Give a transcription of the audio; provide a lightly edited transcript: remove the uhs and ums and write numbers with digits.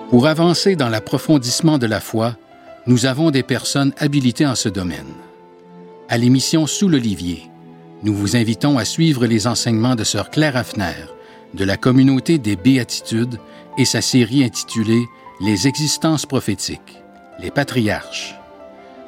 Pour avancer dans l'approfondissement de la foi, nous avons des personnes habilitées en ce domaine. À l'émission Sous l'Olivier, nous vous invitons à suivre les enseignements de Sœur Claire Hafner, de la communauté des Béatitudes et sa série intitulée « Les existences prophétiques, les patriarches ».